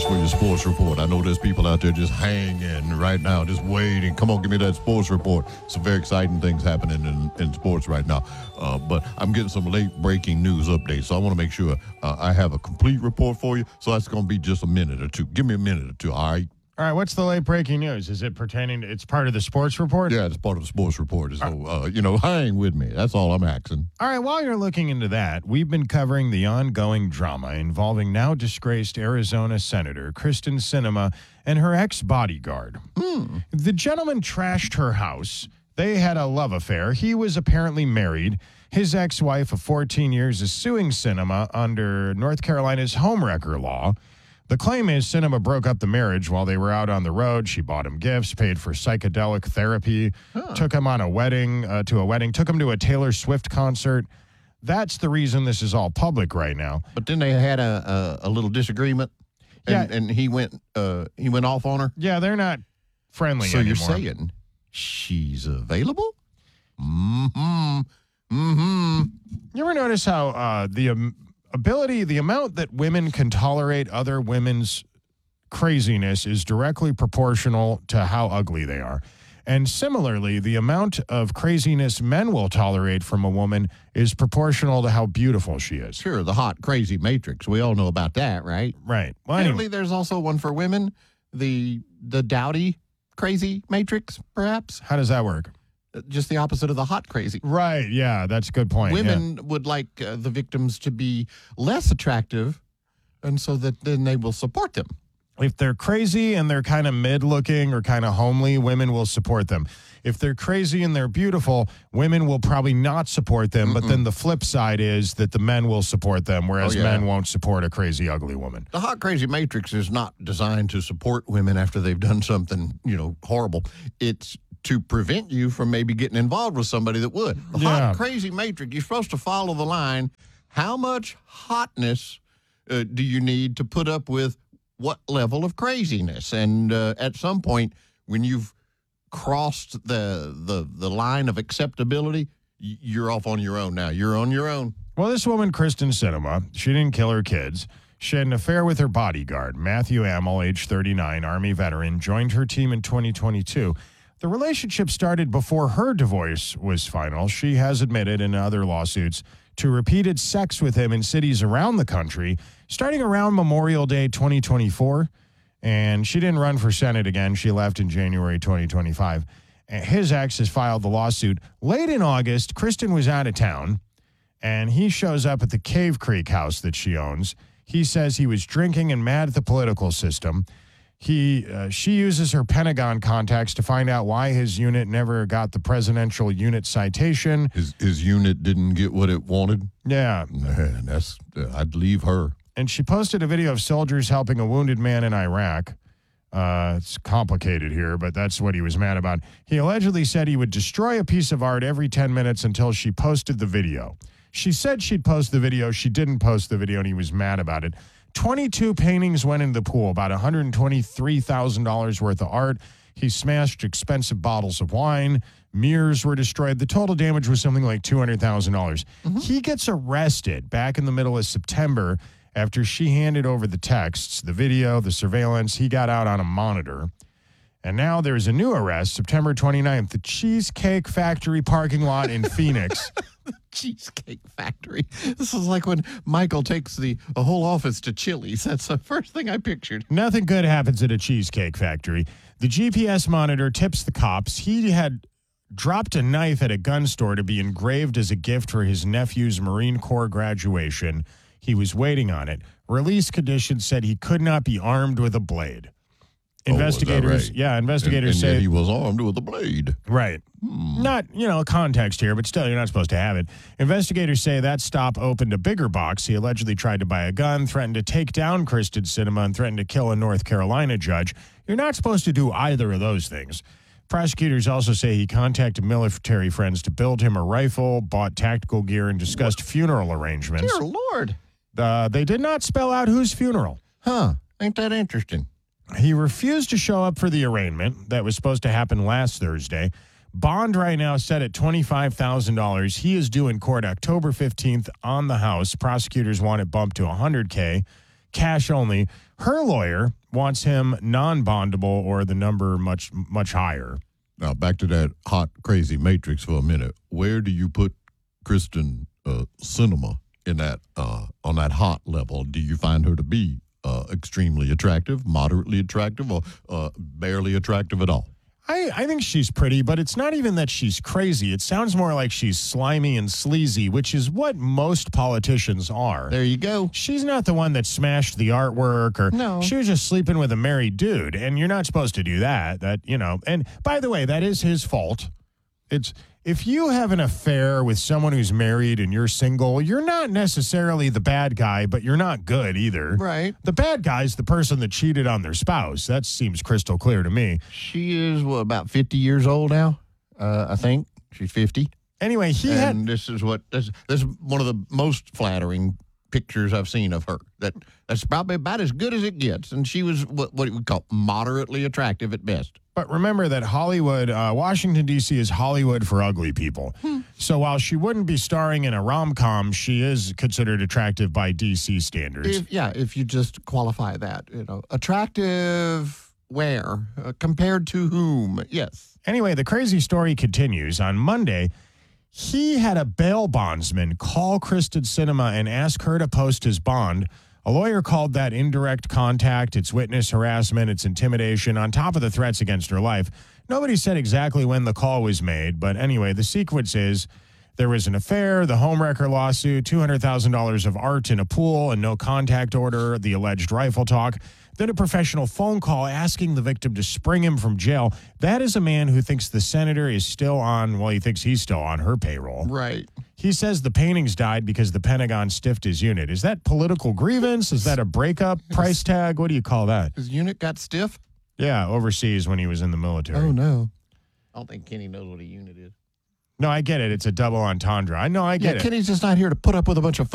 for your sports report. I know there's people out there just hanging right now, just waiting. Come on, give me that sports report. Some very exciting things happening in sports right now. But I'm getting some late-breaking news updates, so I want to make sure I have a complete report for you. So that's going to be just a minute or two. Give me a minute or two, all right? All right, what's the late breaking news? Is it pertaining to, it's part of the sports report? Yeah, it's part of the sports report. So, hang with me. That's all I'm asking. All right, while you're looking into that, we've been covering the ongoing drama involving now disgraced Arizona Senator Kristen Sinema and her ex-bodyguard. The gentleman trashed her house. They had a love affair. He was apparently married. His ex-wife of 14 years is suing Sinema under North Carolina's homewrecker law. The claim is Sinema broke up the marriage while they were out on the road. She bought him gifts, paid for psychedelic therapy, took him on a wedding, took him to a Taylor Swift concert. That's the reason this is all public right now. But then they had a little disagreement, and he went off on her. Yeah, they're not friendly so anymore. So you're saying she's available? Mm-hmm. You ever notice how the amount that women can tolerate other women's craziness is directly proportional to how ugly they are. And similarly, the amount of craziness men will tolerate from a woman is proportional to how beautiful she is. Sure, the hot, crazy matrix. We all know about that, right? Right. Well, apparently there's also one for women, the dowdy, crazy matrix, perhaps. How does that work? Just the opposite of the hot crazy. Right, yeah, that's a good point. Women would like the victims to be less attractive, and so that then they will support them. If they're crazy and they're kind of mid-looking or kind of homely, women will support them. If they're crazy and they're beautiful, women will probably not support them, but then the flip side is that the men will support them, whereas men won't support a crazy, ugly woman. The hot, crazy matrix is not designed to support women after they've done something, horrible. It's to prevent you from maybe getting involved with somebody that would. The hot, crazy matrix, you're supposed to follow the line. How much hotness do you need to put up with what level of craziness? And at some point, when you've crossed the line of acceptability, you're off on your own now. You're on your own. Well, this woman, Kristen Sinema, she didn't kill her kids. She had an affair with her bodyguard. Matthew Amel, age 39, Army veteran, joined her team in 2022. The relationship started before her divorce was final. She has admitted in other lawsuits to repeated sex with him in cities around the country, starting around Memorial Day 2024. And she didn't run for Senate again. She left in January 2025. His ex has filed the lawsuit. Late in August, Kristen was out of town, and he shows up at the Cave Creek house that she owns. He says he was drinking and mad at the political system. She uses her Pentagon contacts to find out why his unit never got the presidential unit citation. His unit didn't get what it wanted? Yeah. Man, I'd leave her. And she posted a video of soldiers helping a wounded man in Iraq. It's complicated here, but that's what he was mad about. He allegedly said he would destroy a piece of art every 10 minutes until she posted the video. She said she'd post the video. She didn't post the video, and he was mad about it. 22 paintings went in the pool, about $123,000 worth of art. He smashed expensive bottles of wine. Mirrors were destroyed. The total damage was something like $200,000. He gets arrested back in the middle of September after she handed over the texts, the video, the surveillance. He got out on a monitor. And now there's a new arrest, September 29th, the Cheesecake Factory parking lot in Phoenix. Cheesecake Factory. This is like when Michael takes a whole office to Chili's. That's the first thing I pictured. Nothing good happens at a Cheesecake Factory. The GPS monitor tips the cops. He had dropped a knife at a gun store to be engraved as a gift for his nephew's Marine Corps graduation. He was waiting on it. Release conditions said he could not be armed with a blade. Investigators, investigators say he was armed with a blade. Right. Not, context here, but still, you're not supposed to have it. Investigators say that stop opened a bigger box. He allegedly tried to buy a gun, threatened to take down Kristen Sinema, and threatened to kill a North Carolina judge. You're not supposed to do either of those things. Prosecutors also say he contacted military friends to build him a rifle, bought tactical gear, and discussed funeral arrangements. Dear Lord. They did not spell out whose funeral. Huh. Ain't that interesting? He refused to show up for the arraignment that was supposed to happen last Thursday. Bond right now set at $25,000. He is due in court October 15th on the house. Prosecutors want it bumped to $100K. cash only. Her lawyer wants him non-bondable or the number much, much higher. Now, back to that hot, crazy Matrix for a minute. Where do you put Kristen Sinema in that on that hot level? Do you find her to be extremely attractive, moderately attractive, or barely attractive at all? I think she's pretty, but it's not even that she's crazy. It sounds more like she's slimy and sleazy, which is what most politicians are. There you go. She's not the one that smashed the artwork, or No. She was just sleeping with a married dude, and you're not supposed to do that. And by the way, that is his fault. If you have an affair with someone who's married and you're single, you're not necessarily the bad guy, but you're not good either. Right. The bad guy's the person that cheated on their spouse. That seems crystal clear to me. She is, about 50 years old now, I think. She's 50. Anyway, this is one of the most flattering pictures I've seen of her. That's probably about as good as it gets. And she was what we call moderately attractive at best. But remember that Washington, D.C. is Hollywood for ugly people. So while she wouldn't be starring in a rom-com, she is considered attractive by D.C. standards. If you just qualify that, attractive where? Compared to whom? Yes. Anyway, the crazy story continues. On Monday, he had a bail bondsman call Kristen Sinema and ask her to post his bond. A lawyer called that indirect contact, it's witness harassment, it's intimidation, on top of the threats against her life. Nobody said exactly when the call was made, but anyway, the sequence is there was an affair, the homewrecker lawsuit, $200,000 of art in a pool, and no contact order, the alleged rifle talk, then a professional phone call asking the victim to spring him from jail. That is a man who thinks the senator is still on, he thinks he's still on her payroll. Right. He says the paintings died because the Pentagon stiffed his unit. Is that political grievance? Is that a breakup price tag? What do you call that? His unit got stiff? Yeah, overseas when he was in the military. Oh, no. I don't think Kenny knows what a unit is. No, I get it. It's a double entendre. I know, I get it. Kenny's just not here to put up with a bunch of